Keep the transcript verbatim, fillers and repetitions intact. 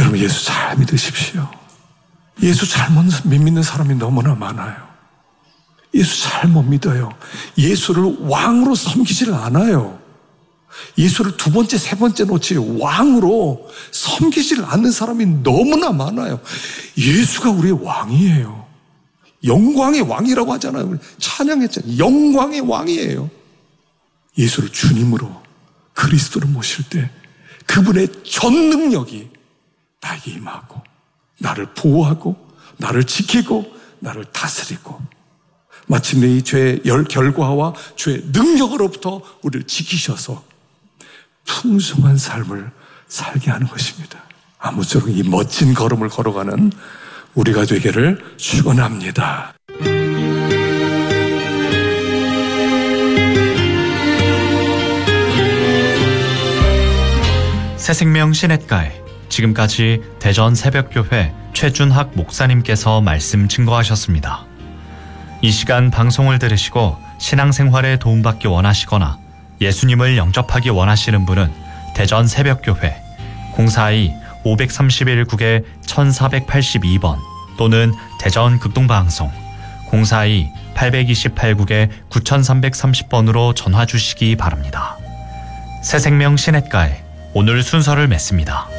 여러분, 예수 잘 믿으십시오. 예수 잘못 믿는 사람이 너무나 많아요. 예수 잘 못 믿어요. 예수를 왕으로 섬기지를 않아요. 예수를 두 번째, 세 번째 놓지 왕으로 섬기지를 않는 사람이 너무나 많아요. 예수가 우리의 왕이에요. 영광의 왕이라고 하잖아요. 우리 찬양했잖아요. 영광의 왕이에요. 예수를 주님으로, 그리스도로 모실 때 그분의 전 능력이 나에게 임하고 나를 보호하고 나를 지키고 나를 다스리고 마침내 이 죄의 열 결과와 죄의 능력으로부터 우리를 지키셔서 풍성한 삶을 살게 하는 것입니다. 아무쪼록 이 멋진 걸음을 걸어가는 우리가 되기를 축원합니다. 새생명 시냇가에 지금까지 대전 새벽교회 최준학 목사님께서 말씀 증거하셨습니다. 이 시간 방송을 들으시고 신앙생활에 도움받기 원하시거나 예수님을 영접하기 원하시는 분은 대전 새벽교회 공사이 오삼일 국에 천사백팔십이 번 또는 대전 극동방송 공사이 팔이팔 국에 구삼삼삼십 번으로 전화 주시기 바랍니다. 새생명 시냇가에 오늘 순서를 맺습니다.